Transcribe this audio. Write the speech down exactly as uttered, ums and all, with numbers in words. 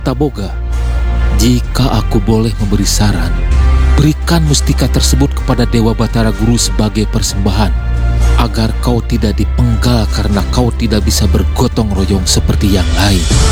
Taboga, jika aku boleh memberi saran, berikan mustika tersebut kepada Dewa Batara Guru sebagai persembahan, agar kau tidak dipenggal karena kau tidak bisa bergotong royong seperti yang lain.